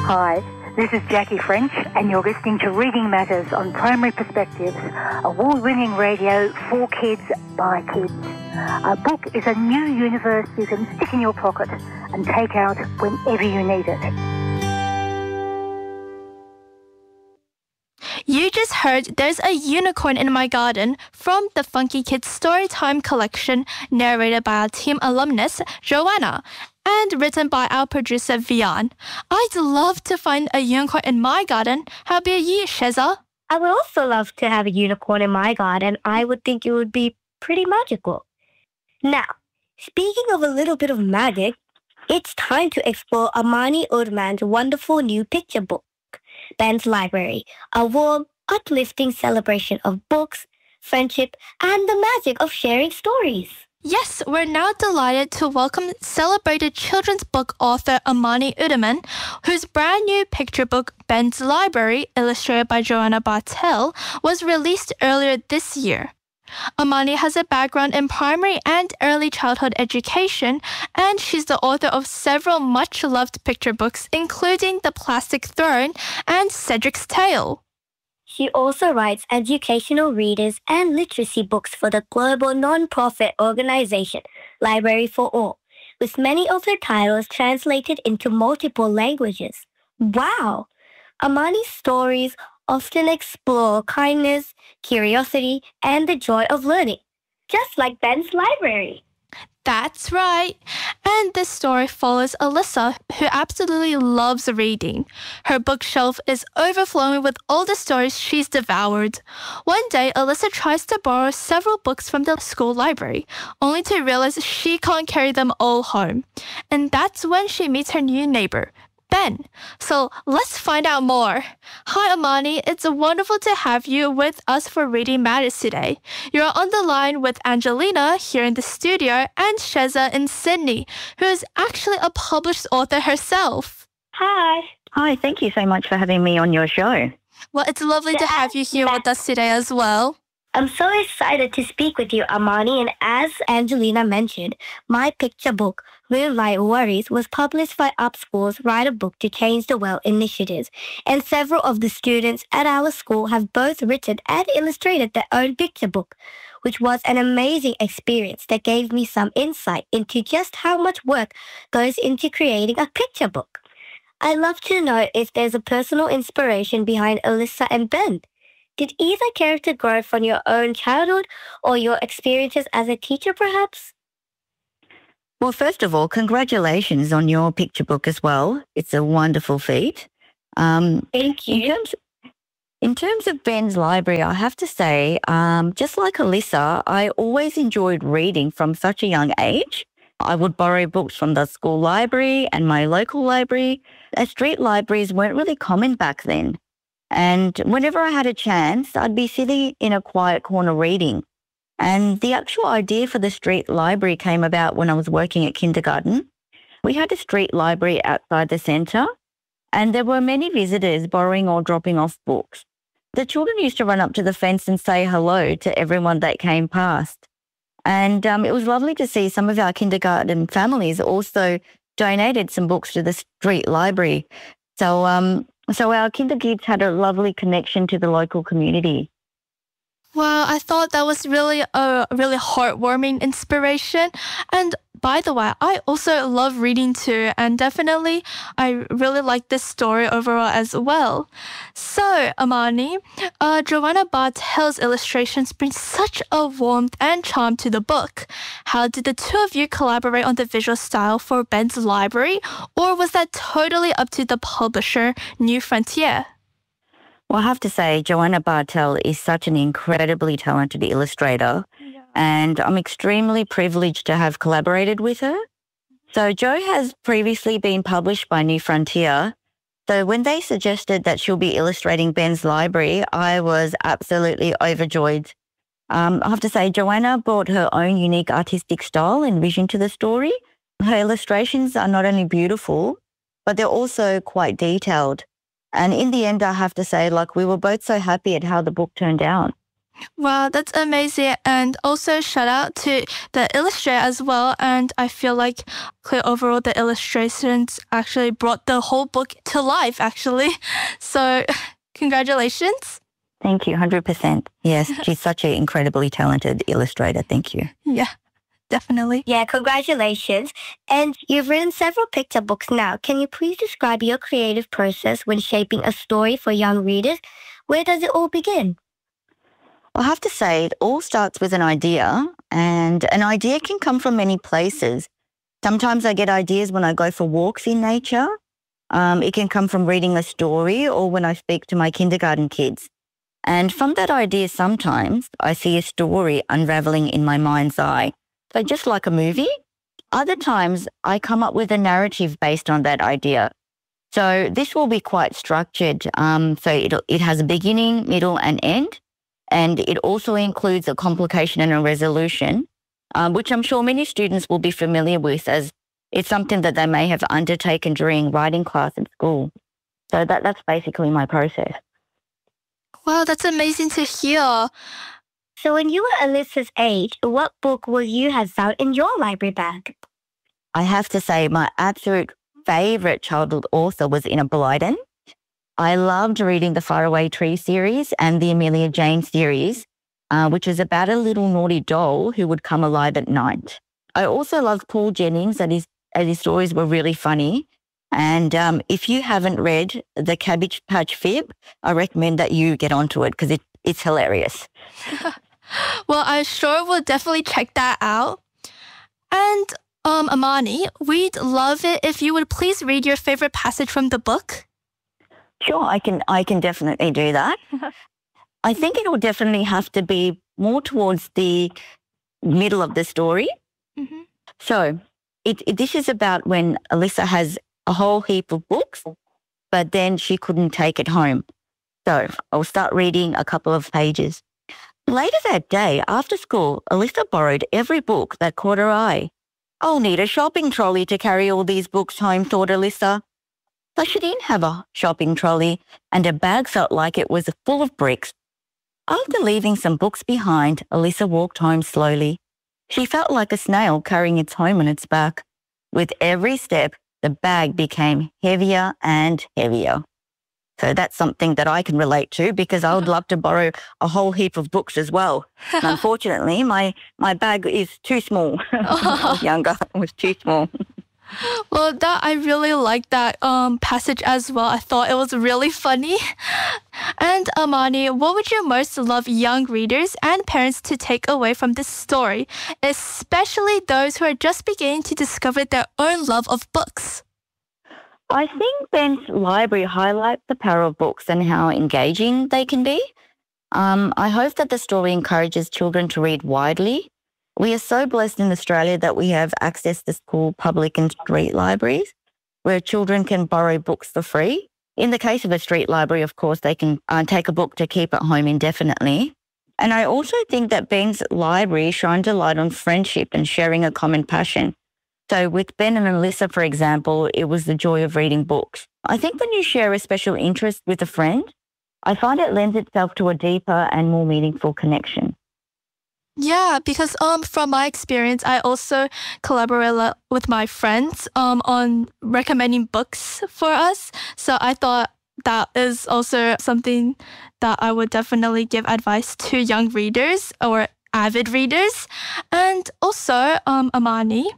Hi, this is Jackie French, and you're listening to Reading Matters on Primary Perspectives, award-winning radio for kids by kids. A book is a new universe you can stick in your pocket and take out whenever you need it. You just heard There's a Unicorn in My Garden from the Funky Kids Storytime collection, narrated by our team alumnus, Joanna, and written by our producer, Vian. I'd love to find a unicorn in my garden. How about you, Sheza? I would also love to have a unicorn in my garden. I would think it would be pretty magical. Now, speaking of a little bit of magic, it's time to explore Amani Udman's wonderful new picture book, Ben's Library, a warm, uplifting celebration of books, friendship, and the magic of sharing stories. Yes, we're now delighted to welcome celebrated children's book author Amani Udman, whose brand new picture book, Ben's Library, illustrated by Joanna Bartel, was released earlier this year. Amani has a background in primary and early childhood education, and she's the author of several much-loved picture books, including The Plastic Throne and Cedric's Tale. She also writes educational readers and literacy books for the global non-profit organization, Library for All, with many of her titles translated into multiple languages. Wow! Amani's stories often explore kindness, curiosity, and the joy of learning, just like Ben's Library. That's right. And this story follows Alyssa, who absolutely loves reading. Her bookshelf is overflowing with all the stories she's devoured. One day, Alyssa tries to borrow several books from the school library, only to realize she can't carry them all home. And that's when she meets her new neighbor, Ben. So let's find out more. Hi, Amani. It's wonderful to have you with us for Reading Matters today. You're on the line with Angelina here in the studio and Sheza in Sydney, who is actually a published author herself. Hi. Hi, thank you so much for having me on your show. Well, it's lovely to have you here with us today as well. I'm so excited to speak with you, Amani, and as Angelina mentioned, my picture book, Real Light Worries, was published by UpSchool's Write a Book to Change the World initiatives, and several of the students at our school have both written and illustrated their own picture book, which was an amazing experience that gave me some insight into just how much work goes into creating a picture book. I'd love to know if there's a personal inspiration behind Alyssa and Ben. Did either character grow from your own childhood or your experiences as a teacher, perhaps? Well, first of all, congratulations on your picture book as well. It's a wonderful feat. Thank you. In terms of Ben's Library, I have to say, just like Alyssa, I always enjoyed reading from such a young age. I would borrow books from the school library and my local library. Street libraries weren't really common back then. And whenever I had a chance, I'd be sitting in a quiet corner reading. And the actual idea for the street library came about when I was working at kindergarten. We had a street library outside the centre, and there were many visitors borrowing or dropping off books. The children used to run up to the fence and say hello to everyone that came past. And it was lovely to see some of our kindergarten families also donated some books to the street library. So our kinder kids had a lovely connection to the local community. Wow, I thought that was really a really heartwarming inspiration. And by the way, I also love reading too, and definitely I really like this story overall as well. So, Amani, Joanna Bartel's illustrations bring such a warmth and charm to the book. How did the two of you collaborate on the visual style for Ben's Library, or was that totally up to the publisher, New Frontier? Well, I have to say, Joanna Bartel is such an incredibly talented illustrator, and I'm extremely privileged to have collaborated with her. So Jo has previously been published by New Frontier. So when they suggested that she'll be illustrating Ben's Library, I was absolutely overjoyed. I have to say, Joanna brought her own unique artistic style and vision to the story. Her illustrations are not only beautiful, but they're also quite detailed. And in the end, I have to say, we were both so happy at how the book turned out. Wow, that's amazing. And also shout out to the illustrator as well. And I feel like overall the illustrations actually brought the whole book to life actually. So congratulations. Thank you, 100%. Yes, she's such an incredibly talented illustrator. Thank you. Yeah, definitely. Yeah, congratulations. And you've written several picture books now. Can you please describe your creative process when shaping a story for young readers? Where does it all begin? I have to say, it all starts with an idea, and an idea can come from many places. Sometimes I get ideas when I go for walks in nature. It can come from reading a story or when I speak to my kindergarten kids. And from that idea, sometimes I see a story unraveling in my mind's eye. So just like a movie. Other times I come up with a narrative based on that idea. So this will be quite structured. So it has a beginning, middle and end. And it also includes a complication and a resolution, which I'm sure many students will be familiar with as it's something that they may have undertaken during writing class at school. So that's basically my process. Wow, that's amazing to hear. So when you were Alyssa's age, what book will you have found in your library bag? I have to say my absolute favorite childhood author was Enid Blyton. I loved reading the Faraway Tree series and the Amelia Jane series, which was about a little naughty doll who would come alive at night. I also loved Paul Jennings and his stories were really funny. And if you haven't read The Cabbage Patch Fib, I recommend that you get onto it because it's hilarious. Well, I sure will definitely check that out. And Amani, we'd love it if you would please read your favorite passage from the book. Sure, I can definitely do that. I think it will definitely have to be more towards the middle of the story. Mm-hmm. So this is about when Alyssa has a whole heap of books, but then she couldn't take it home. So I'll start reading a couple of pages. Later that day, after school, Alyssa borrowed every book that caught her eye. I'll need a shopping trolley to carry all these books home, thought Alyssa. But she didn't have a shopping trolley, and her bag felt like it was full of bricks. After leaving some books behind, Alyssa walked home slowly. She felt like a snail carrying its home on its back. With every step, the bag became heavier and heavier. So that's something that I can relate to because I would love to borrow a whole heap of books as well. And unfortunately, my bag is too small. When I was younger, it was too small. Well, I really liked that passage as well. I thought it was really funny. And Amani, what would you most love young readers and parents to take away from this story, especially those who are just beginning to discover their own love of books? I think Ben's library highlights the power of books and how engaging they can be. I hope that the story encourages children to read widely. We are so blessed in Australia that we have access to school, public and street libraries where children can borrow books for free. In the case of a street library, of course, they can take a book to keep at home indefinitely. And I also think that Ben's library shines a light on friendship and sharing a common passion. So with Ben and Alyssa, for example, it was the joy of reading books. I think when you share a special interest with a friend, I find it lends itself to a deeper and more meaningful connection. Yeah, because from my experience, I also collaborate with my friends on recommending books for us. So I thought that is also something that I would definitely give advice to young readers or avid readers. And also, Amani,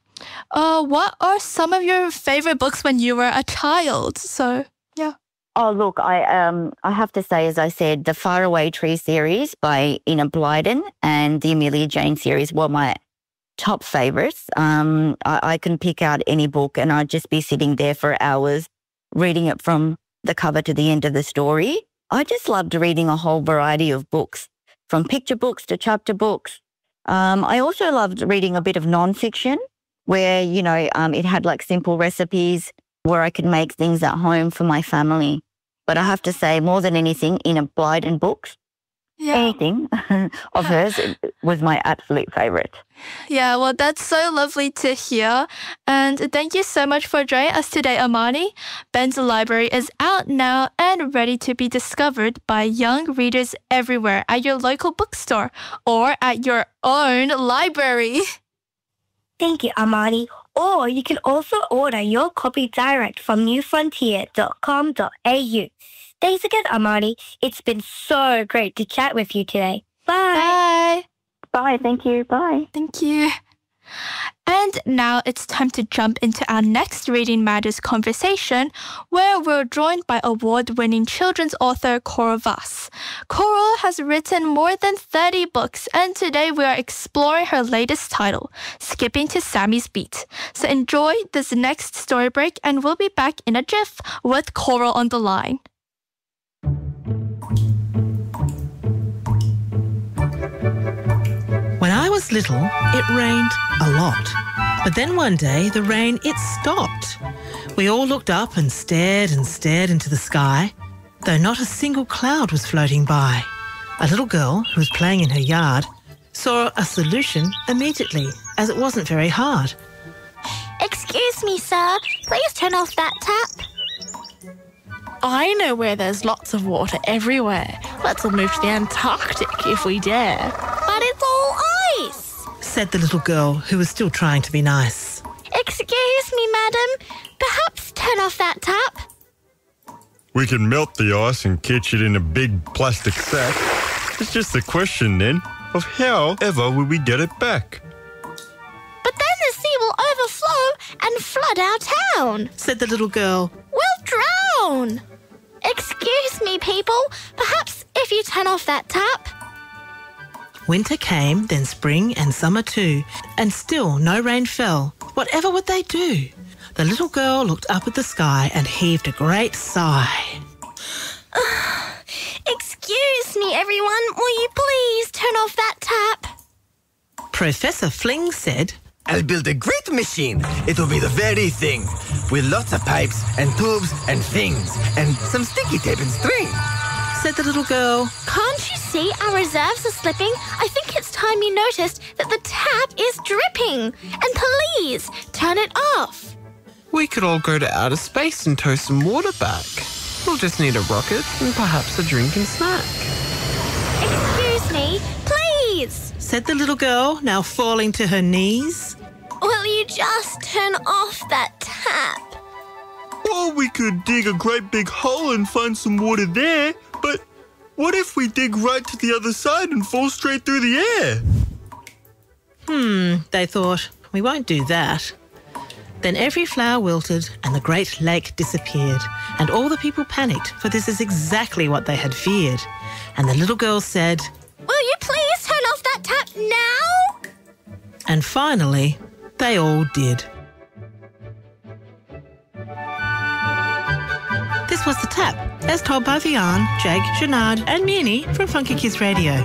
what are some of your favorite books when you were a child? So, yeah. Oh, look, I have to say, as I said, the Faraway Tree series by Enid Blyton and the Amelia Jane series were my top favourites. I can pick out any book and I'd just be sitting there for hours reading it from the cover to the end of the story. I just loved reading a whole variety of books, from picture books to chapter books. I also loved reading a bit of nonfiction where, it had like simple recipes where I could make things at home for my family. But I have to say, more than anything, Enid Blyton books. anything of hers was my absolute favorite. Yeah, well, that's so lovely to hear. And thank you so much for joining us today, Amani. Ben's Library is out now and ready to be discovered by young readers everywhere at your local bookstore or at your own library. Thank you, Amani. Or you can also order your copy direct from newfrontier.com.au. Thanks again, Amani. It's been so great to chat with you today. Bye. Bye. Bye, thank you, bye. Thank you. And now it's time to jump into our next Reading Matters conversation, where we're joined by award-winning children's author Coral Vass. Coral has written more than 30 books, and today we are exploring her latest title, Skipping to Sammy's Beat. So enjoy this next story break, and we'll be back in a jiff with Coral on the line. When I was little, it rained a lot. But then one day, the rain, it stopped. We all looked up and stared into the sky, though not a single cloud was floating by. A little girl who was playing in her yard saw a solution immediately, as it wasn't very hard. Excuse me, sir. Please turn off that tap. I know where there's lots of water everywhere. Let's all move to the Antarctic if we dare. But it's all ice. Said the little girl, who was still trying to be nice. Excuse me, madam. Perhaps turn off that tap. We can melt the ice and catch it in a big plastic sack. It's just a question then of how ever will we get it back? But then the sea will overflow and flood our town. Said the little girl. We'll drown. Excuse me, people. Perhaps if you turn off that tap. Winter came, then spring and summer too, and still no rain fell. Whatever would they do? The little girl looked up at the sky and heaved a great sigh. Excuse me, everyone. Will you please turn off that tap? Professor Fling said, I'll build a great machine. It'll be the very thing, with lots of pipes and tubes and things, and some sticky tape and string. Said the little girl. Can't you see our reserves are slipping? I think it's time you noticed that the tap is dripping. And please, turn it off. We could all go to outer space and tow some water back. We'll just need a rocket and perhaps a drink and snack. Excuse me, please. Said the little girl, now falling to her knees. Will you just turn off that tap? Or we could dig a great big hole and find some water there, but what if we dig right to the other side and fall straight through the air? They thought, we won't do that. Then every flower wilted and the great lake disappeared, and all the people panicked, for this is exactly what they had feared. And the little girl said, Will you please turn off that tap now? and finally, they all did. This was The Tap, as told by Vian, Jake, Janard and Muni from Funky Kids Radio.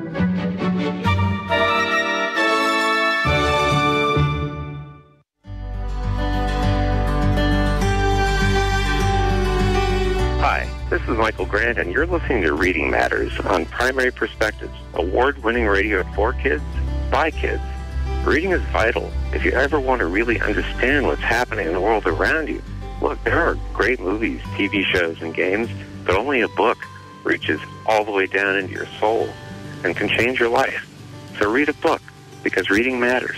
Hi, this is Michael Grant, and you're listening to Reading Matters on Primary Perspectives, award-winning radio for kids, by kids. Reading is vital if you ever want to really understand what's happening in the world around you. Look, there are great movies, TV shows, and games, but only a book reaches all the way down into your soul and can change your life. So read a book, because reading matters.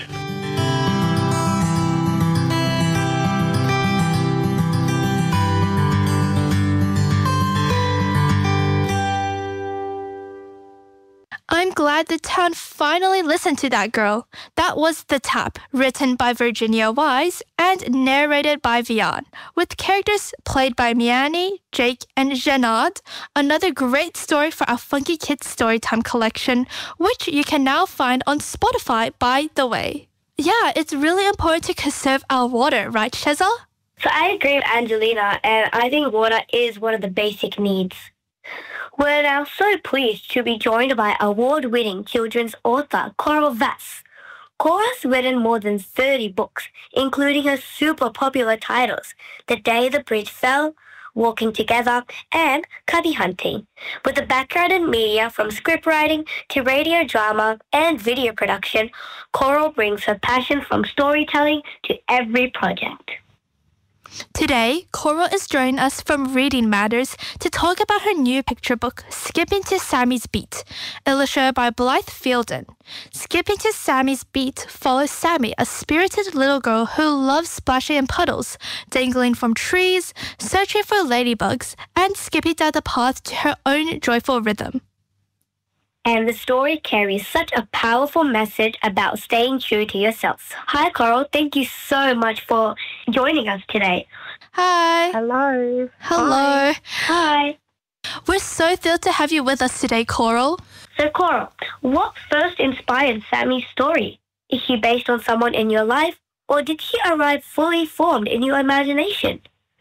I'm glad the town finally listened to that girl. That was The Tap, written by Virginia Wise and narrated by Vian, with characters played by Miani, Jake, and Janad. Another great story for our Funky Kids Storytime collection, which you can now find on Spotify, by the way. Yeah, it's really important to conserve our water, right, Sheza? So I agree with Angelina, and I think water is one of the basic needs. We're now so pleased to be joined by award-winning children's author Coral Vass. Coral has written more than 30 books, including her super popular titles, The Day the Bridge Fell, Walking Together, and Cubby Hunting. With a background in media from scriptwriting to radio drama and video production, Coral brings her passion from storytelling to every project. Today, Coral is joining us from Reading Matters to talk about her new picture book, Skipping to Sammy's Beat, illustrated by Blythe Fielden. Skipping to Sammy's Beat follows Sammy, a spirited little girl who loves splashing in puddles, dangling from trees, searching for ladybugs, and skipping down the path to her own joyful rhythm. And the story carries such a powerful message about staying true to yourself. Hi, Coral. Thank you so much for joining us today. Hi. Hello. Hello. Hi. We're so thrilled to have you with us today, Coral. So, Coral, what first inspired Sammy's story? Is she based on someone in your life, or did she arrive fully formed in your imagination?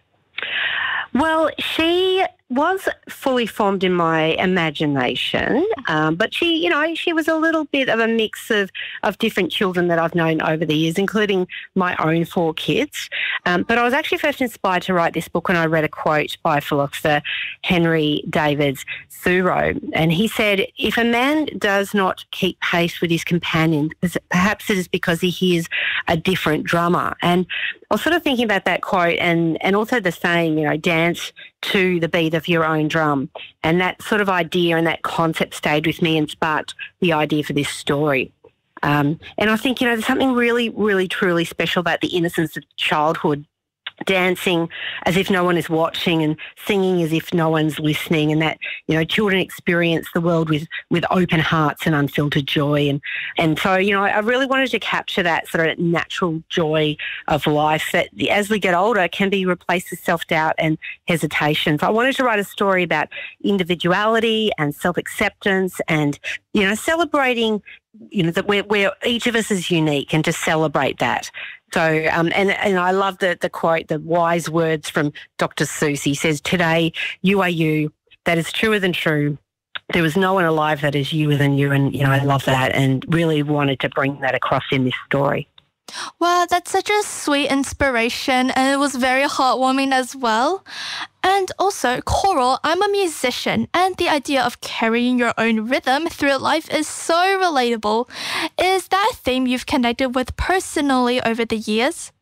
Well, she was fully formed in my imagination, but she was a little bit of a mix of different children that I've known over the years, including my own 4 kids. But I was actually first inspired to write this book when I read a quote by philosopher Henry David Thoreau, and he said, "If a man does not keep pace with his companion, perhaps it is because he hears a different drummer." And I was sort of thinking about that quote and also the saying, dance to the beat of your own drum. And that sort of idea and that concept stayed with me and sparked the idea for this story. And I think, there's something really, really, truly special about the innocence of childhood, dancing as if no one is watching and singing as if no one's listening, and that, children experience the world with open hearts and unfiltered joy. And so, I really wanted to capture that sort of natural joy of life that as we get older can be replaced with self-doubt and hesitation. So I wanted to write a story about individuality and self-acceptance and, celebrating, that where each of us is unique, and to celebrate that. So, and I love the quote, the wise words from Dr. Seuss. He says, "Today, you are you. That is truer than true. There is no one alive that is youer than you." And, I love that and really wanted to bring that across in this story. Wow, that's such a sweet inspiration, and it was very heartwarming as well. And also, Coral, I'm a musician, and the idea of carrying your own rhythm through life is so relatable. Is that a theme you've connected with personally over the years?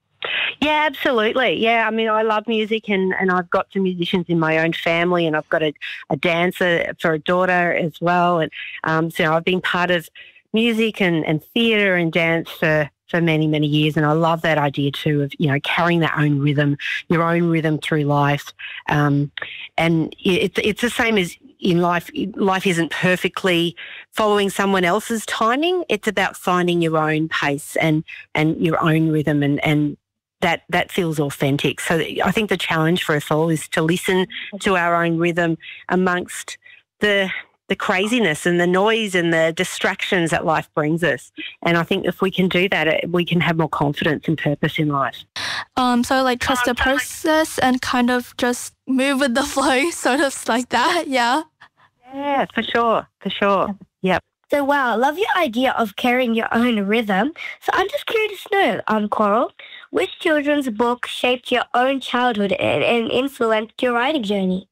Yeah, absolutely. Yeah, I mean, I love music and I've got some musicians in my own family, and I've got a dancer for a daughter as well. And so I've been part of music and theatre and dance for many, many years. And I love that idea too of, carrying that own rhythm, your own rhythm through life. And it's the same as in life. Life isn't perfectly following someone else's timing. It's about finding your own pace and your own rhythm, and that feels authentic. So I think the challenge for us all is to listen to our own rhythm amongst the craziness and the noise and the distractions that life brings us. And I think if we can do that, we can have more confidence and purpose in life. So trust the process and kind of just move with the flow, sort of like that, yeah? Yeah, for sure. Yep. So, wow, I love your idea of carrying your own rhythm. So I'm just curious to know, Coral, which children's book shaped your own childhood and influenced your writing journey?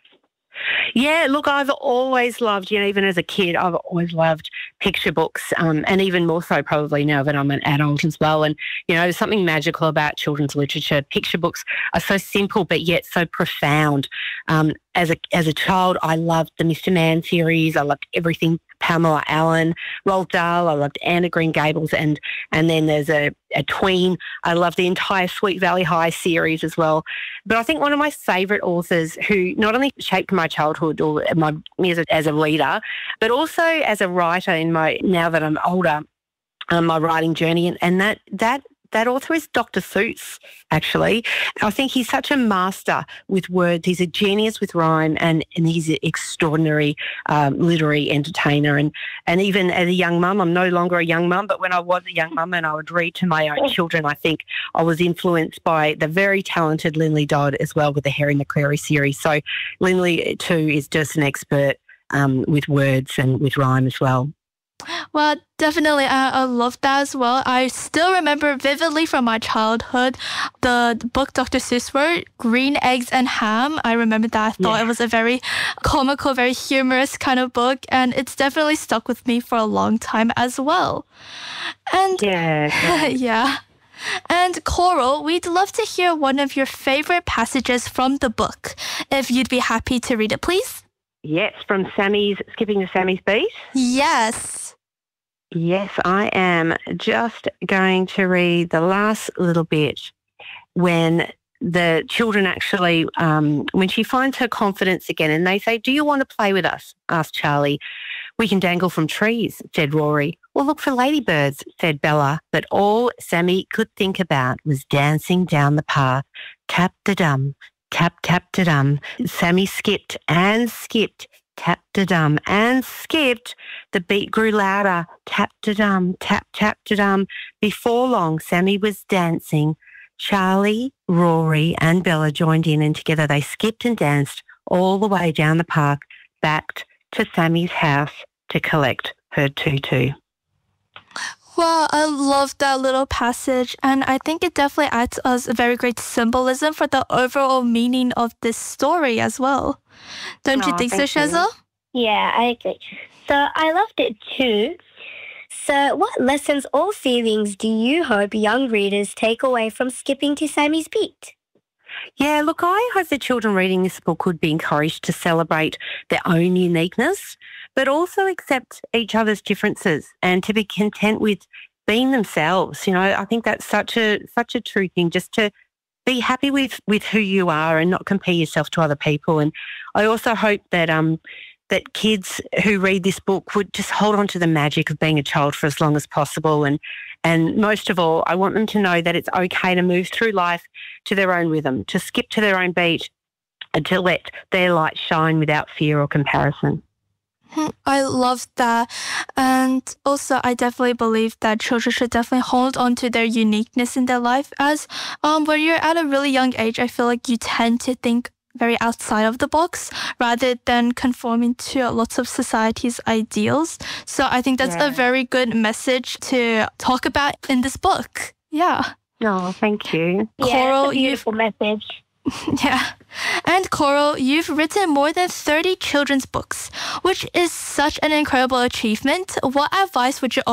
Yeah, look, I've always loved, even as a kid, I've always loved picture books, and even more so probably now that I'm an adult as well. And, there's something magical about children's literature. Picture books are so simple but yet so profound. As a child, I loved the Mr. Man series. I loved everything Pamela Allen, Roald Dahl. I loved Anne of Green Gables, and then there's a tween. I love the entire Sweet Valley High series as well. But I think one of my favourite authors who not only shaped my childhood or me as a reader, but also as a writer now that I'm older, my writing journey, and that author is Dr. Seuss, actually. I think he's such a master with words. He's a genius with rhyme, and he's an extraordinary literary entertainer. And even as a young mum, I'm no longer a young mum, but when I was a young mum and I would read to my own children, I think I was influenced by the very talented Lindley Dodd as well with the Harry McCreary series. So Lindley, too, is just an expert with words and with rhyme as well. Well, definitely, I love that as well. I still remember vividly from my childhood the book Dr. Seuss wrote, Green Eggs and Ham. I remember that. I thought it was a very comical, very humorous kind of book, and it's definitely stuck with me for a long time as well. And yeah. And Coral, we'd love to hear one of your favorite passages from the book. If you'd be happy to read it, please. Yes, from Skipping to Sammy's Beat. Yes. Yes, I am just going to read the last little bit when the children actually, when she finds her confidence again and they say, "Do you want to play with us?" asked Charlie. "We can dangle from trees," said Rory. "Or look for ladybirds," said Bella. But all Sammy could think about was dancing down the path. Tap-da-dum, tap-tap-da-dum. Sammy skipped and skipped. Tap-da-dum and skipped. The beat grew louder. Tap-da-dum, tap-tap-da-dum. Before long, Sammy was dancing. Charlie, Rory and Bella joined in and together they skipped and danced all the way down the park back to Sammy's house to collect her tutu. Wow, I love that little passage, and I think it definitely adds us a very great symbolism for the overall meaning of this story as well. Don't you think so, Shazza? Yeah, I agree. So I loved it too. So what lessons or feelings do you hope young readers take away from Skipping to Sammy's Beat? Yeah, look, I hope the children reading this book would be encouraged to celebrate their own uniqueness, but also accept each other's differences and to be content with being themselves. You know, I think that's such a true thing, just to be happy with who you are and not compare yourself to other people. And I also hope that that kids who read this book would just hold on to the magic of being a child for as long as possible. And most of all, I want them to know that it's okay to move through life to their own rhythm, to skip to their own beat and to let their light shine without fear or comparison. I love that. And also, I definitely believe that children should definitely hold on to their uniqueness in their life. As when you're at a really young age, I feel like you tend to think very outside of the box rather than conforming to lots of society's ideals. So I think that's a very good message to talk about in this book. Yeah. Oh, thank you. Coral, it's a beautiful message. Yeah. And Coral, you've written more than 30 children's books, which is such an incredible achievement. What advice would you